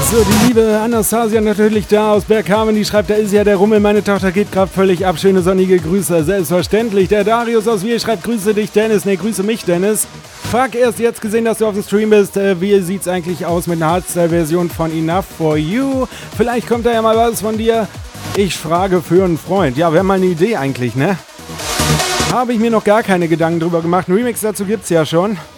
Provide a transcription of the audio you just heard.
So, die liebe Anastasia natürlich da aus Berghamen, die schreibt, da ist ja der Rummel, meine Tochter geht gerade völlig ab, schöne sonnige Grüße, selbstverständlich. Der Darius aus Wiel schreibt, grüße dich Dennis, ne, grüße mich Dennis. Fuck, erst jetzt gesehen, dass du auf dem Stream bist, wie sieht's eigentlich aus mit einer Hardstyle-Version von Enough For You? Vielleicht kommt da ja mal was von dir. Ich frage für einen Freund. Ja, wäre mal eine Idee eigentlich, ne? Habe ich mir noch gar keine Gedanken drüber gemacht, ein Remix dazu gibt's ja schon.